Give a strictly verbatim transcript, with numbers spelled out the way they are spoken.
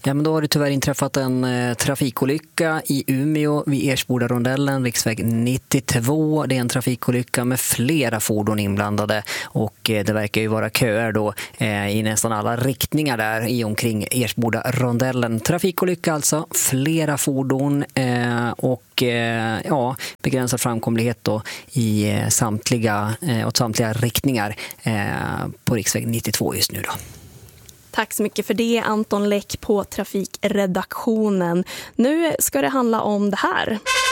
Ja, men då har det tyvärr inträffat en eh, trafikolycka i Umeå vid Ersbodarondellen, riksväg nittiotvå. Det är en trafikolycka med flera fordon inblandade och eh, det verkar ju vara köer då eh, i nästan alla riktningar där i omkring Ersbodarondellen. Trafikolycka alltså, flera fordon eh, och eh, ja, begränsad framkomlighet då i eh, samtliga, eh, åt samtliga riktningar eh, på riksväg nittiotvå just nu då. Tack så mycket för det, Anton Läck på Trafikredaktionen. Nu ska det handla om det här.